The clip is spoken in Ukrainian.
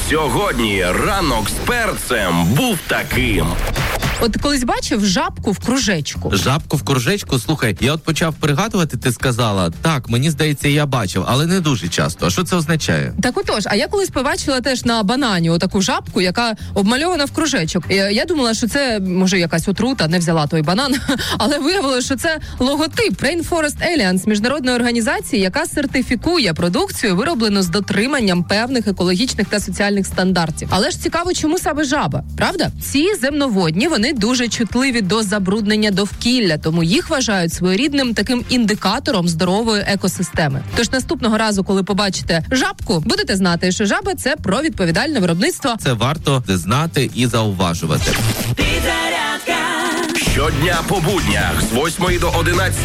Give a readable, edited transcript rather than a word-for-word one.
Сьогодні ранок з перцем був таким. От колись бачив жабку в кружечку? Жабку в кружечку? Слухай, я от почав пригадувати, ти сказала. Так, мені здається, я бачив, але не дуже часто. А що це означає? Так отож, а я колись побачила теж на банані отаку жабку, яка обмальована в кружечок. Я думала, що це, може, якась отрута, не взяла той банан, але виявилося, що це логотип Rainforest Alliance, міжнародної організації, яка сертифікує продукцію, вироблену з дотриманням певних екологічних та соціальних стандартів. Але ж цікаво, чому саме жаба, правда? Ці земноводні, вони дуже чутливі до забруднення довкілля, тому їх вважають своєрідним таким індикатором здорової екосистеми. Тож наступного разу, коли побачите жабку, будете знати, що жаба – це про відповідальне виробництво. Це варто знати і зауважувати. Щодня по буднях з 8 до 11